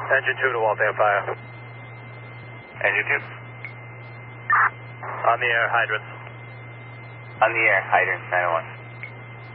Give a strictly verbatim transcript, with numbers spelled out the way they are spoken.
Engine two to Waltham Fire. Engine two. On the air, hydrants. On the air, hydrants, nine one.